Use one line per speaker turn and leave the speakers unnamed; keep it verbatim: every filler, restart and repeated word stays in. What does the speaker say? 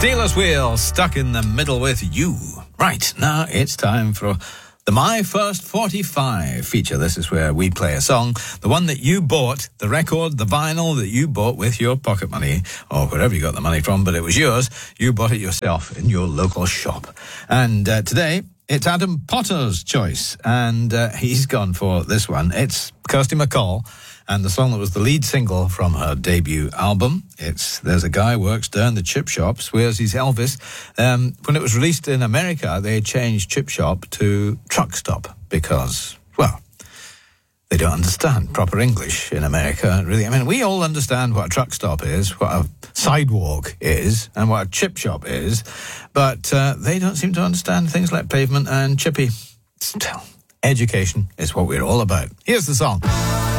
Steelers Wheel, stuck in the middle with you. Right, now it's time for the My First forty-five feature. This is where we play a song, the one that you bought, the record, the vinyl that you bought with your pocket money, or wherever you got the money from, but it was yours. You bought it yourself in your local shop. And uh, today, it's Adam Potter's choice, and uh, he's gone for this one. It's Kirsty MacColl, and the song that was the lead single from her debut album. It's There's a Guy Works Down the Chip Shop, swears he's Elvis. Um, when it was released in America, they changed chip shop to truck stop because, well, they don't understand proper English in America, really. I mean, we all understand what a truck stop is, what a sidewalk is, and what a chip shop is, but uh, they don't seem to understand things like pavement and chippy. Still, education is what we're all about. Here's the song.